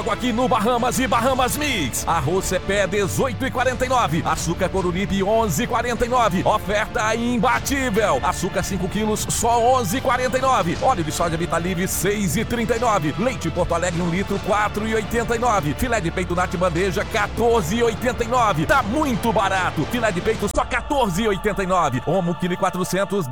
Aqui no Bahamas e Bahamas Mix. Arroz Cepé 18,49. Açúcar Coruripe 11,49. Oferta imbatível. Açúcar 5 quilos só 11,49. Óleo de soja Vitalive 6,39. Leite Porto Alegre 1 litro 4,89. Filé de peito Nati Bandeja 14,89. Tá muito barato. Filé de peito só 14,89. Omo quilo 400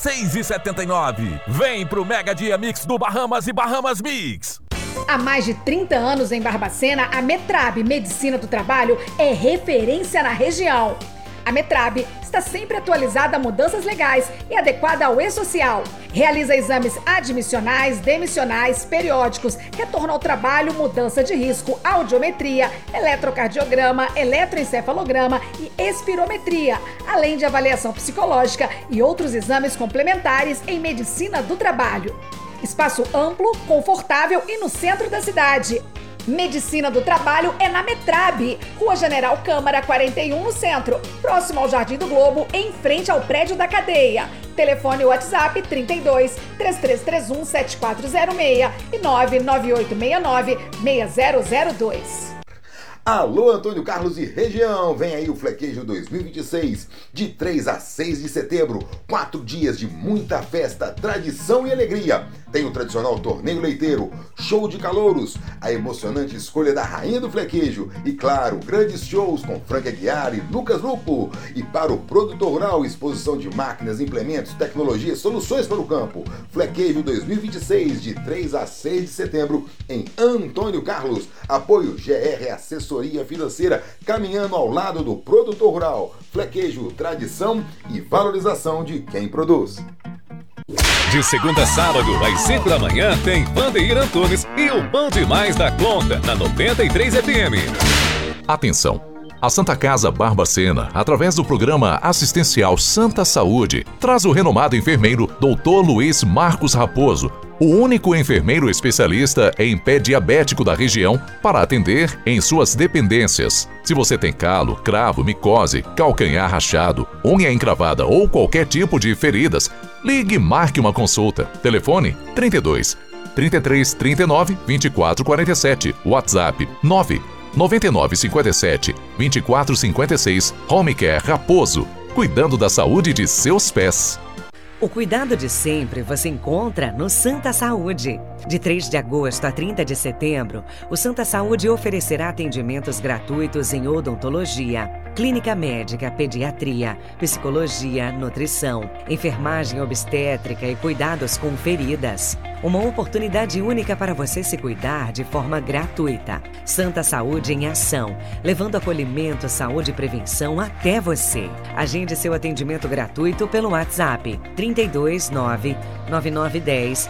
16,79. Vem pro Mega Dia Mix do Bahamas e Bahamas Mix. Há mais de 30 anos em Barbacena, a Metrab Medicina do Trabalho é referência na região. A Metrab está sempre atualizada a mudanças legais e adequada ao e-social. Realiza exames admissionais, demissionais, periódicos, retorno ao trabalho, mudança de risco, audiometria, eletrocardiograma, eletroencefalograma e espirometria, além de avaliação psicológica e outros exames complementares em medicina do trabalho. Espaço amplo, confortável e no centro da cidade. Medicina do Trabalho é na Metrab, Rua General Câmara 41 no centro, próximo ao Jardim do Globo, em frente ao prédio da cadeia. Telefone WhatsApp 32 3331 7406 e 99869 6002. Alô, Antônio Carlos e região, vem aí o Flequejo 2026, de 3 a 6 de setembro, 4 dias de muita festa, tradição e alegria. Tem o tradicional torneio leiteiro, show de calouros, a emocionante escolha da rainha do Flequejo e, claro, grandes shows com Frank Aguiar e Lucas Lupo. E para o produtor rural, exposição de máquinas, implementos, tecnologias, soluções para o campo. Flequejo 2026, de 3 a 6 de setembro, em Antônio Carlos. Apoio GR Assessoria Financeira, caminhando ao lado do produtor rural. Flequejo, tradição e valorização de quem produz. De segunda a sábado, às 5 da manhã, tem Vandeir Antunes e o Bom Demais da Conta, na 93 FM. Atenção! A Santa Casa Barbacena, através do programa assistencial Santa Saúde, traz o renomado enfermeiro Dr. Luiz Marcos Raposo, o único enfermeiro especialista em pé diabético da região, para atender em suas dependências. Se você tem calo, cravo, micose, calcanhar rachado, unha encravada ou qualquer tipo de feridas, ligue e marque uma consulta. Telefone 32 33 39 24 47, WhatsApp 9 99 57 24 56, Home Care Raposo, cuidando da saúde de seus pés. O cuidado de sempre você encontra no Santa Saúde. De 3 de agosto a 30 de setembro, o Santa Saúde oferecerá atendimentos gratuitos em odontologia, clínica médica, pediatria, psicologia, nutrição, enfermagem obstétrica e cuidados com feridas. Uma oportunidade única para você se cuidar de forma gratuita. Santa Saúde em ação, levando acolhimento, saúde e prevenção até você. Agende seu atendimento gratuito pelo WhatsApp 329 9910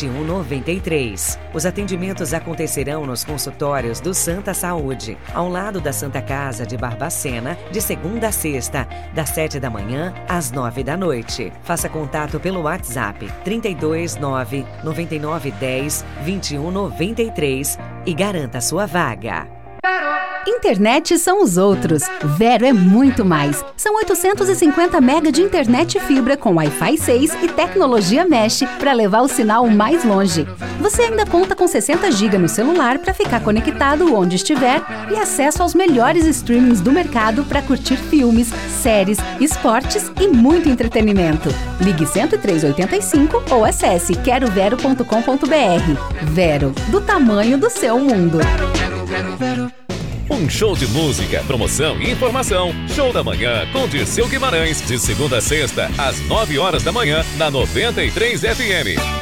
2193. Os atendimentos acontecerão nos consultórios do Santa Saúde, ao lado da Santa Casa de Barbacena, de segunda a sexta, das 7 da manhã às 9 da noite. Faça contato pelo WhatsApp 329 9910 2193 e garanta sua vaga. Internet são os outros. Vero é muito mais. São 850 mega de internet fibra com Wi-Fi 6 e tecnologia Mesh para levar o sinal mais longe. Você ainda conta com 60 GB no celular para ficar conectado onde estiver e acesso aos melhores streamings do mercado para curtir filmes, séries, esportes e muito entretenimento. Ligue 10385 ou acesse querovero.com.br. Vero, do tamanho do seu mundo. Um show de música, promoção e informação. Show da Manhã com Dirceu Guimarães, de segunda a sexta, às 9 horas da manhã, na 93 FM.